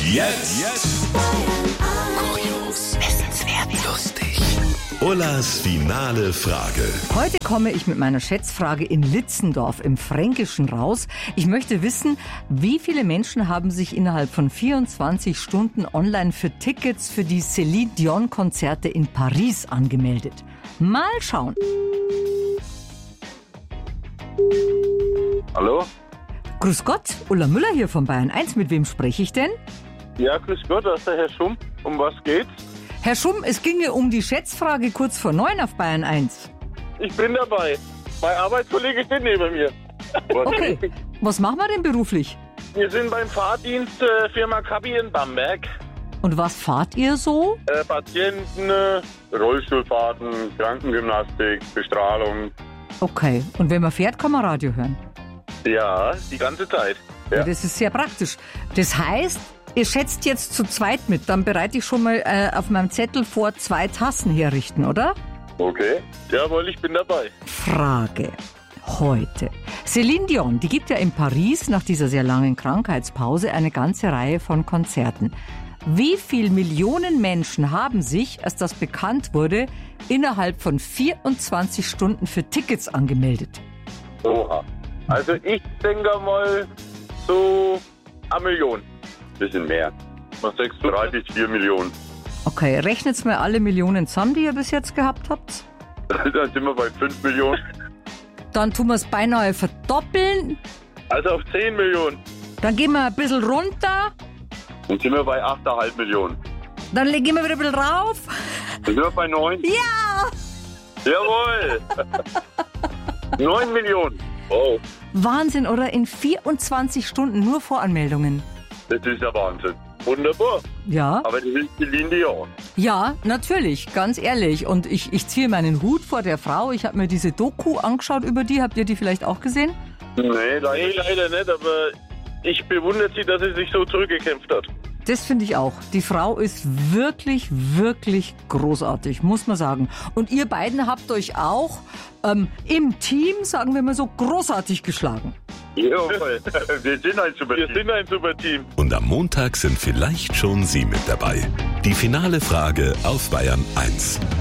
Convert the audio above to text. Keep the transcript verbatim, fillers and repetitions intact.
jetzt, jetzt kurios, wissenswert, lustig. Ullas finale Frage. Heute komme ich mit meiner Schätzfrage in Litzendorf im Fränkischen raus. Ich möchte wissen, wie viele Menschen haben sich innerhalb von vierundzwanzig Stunden online für Tickets für die Céline Dion Konzerte in Paris angemeldet. Mal schauen. Hallo? Grüß Gott, Ulla Müller hier von Bayern eins. Mit wem spreche ich denn? Ja, grüß Gott, das ist der Herr Schumm. Um was geht's? Herr Schumm, es ginge um die Schätzfrage kurz vor neun auf Bayern eins. Ich bin dabei. Mein Arbeitskollege steht neben mir. Okay, was machen wir denn beruflich? Wir sind beim Fahrdienst äh, Firma Kabi in Bamberg. Und was fahrt ihr so? Äh, Patienten, äh, Rollstuhlfahrten, Krankengymnastik, Bestrahlung. Okay, und wenn man fährt, kann man Radio hören? Ja, die ganze Zeit. Ja. Ja. Das ist sehr praktisch. Das heißt, ihr schätzt jetzt zu zweit mit. Dann bereite ich schon mal äh, auf meinem Zettel vor, zwei Tassen herrichten, oder? Okay. Jawohl, ich bin dabei. Frage heute. Céline Dion, die gibt ja in Paris nach dieser sehr langen Krankheitspause eine ganze Reihe von Konzerten. Wie viele Millionen Menschen haben sich, als das bekannt wurde, innerhalb von vierundzwanzig Stunden für Tickets angemeldet? Oha. Also ich denke mal so eine Million. Bisschen mehr. Was sagst du? Drei bis vier Millionen. Okay, rechnet's mal alle Millionen zusammen, die ihr bis jetzt gehabt habt. Dann sind wir bei fünf Millionen. Dann tun wir es beinahe verdoppeln. Also auf zehn Millionen. Dann gehen wir ein bisschen runter. Dann sind wir bei acht Komma fünf Millionen. Dann legen wir wieder ein bisschen rauf. Dann sind wir bei neun. Ja! Jawohl! neun Millionen. Oh, Wahnsinn, oder? In vierundzwanzig Stunden nur Voranmeldungen. das ist ja Wahnsinn. Wunderbar. Ja, Aber die will Céline Dion. ja, natürlich, ganz ehrlich. Und ich, ich ziehe meinen Hut vor der Frau. Ich habe mir diese Doku angeschaut über die. Habt ihr die vielleicht auch gesehen? Nee, leider, nee, leider nicht, aber ich bewundere sie, dass sie sich so zurückgekämpft hat. Das finde ich auch. Die Frau ist wirklich, wirklich großartig, muss man sagen. Und ihr beiden habt euch auch ähm, im Team, sagen wir mal so, großartig geschlagen. Jawohl. Wir sind ein super Team. Wir sind ein super Team. Und am Montag sind vielleicht schon Sie mit dabei. Die finale Frage auf Bayern eins.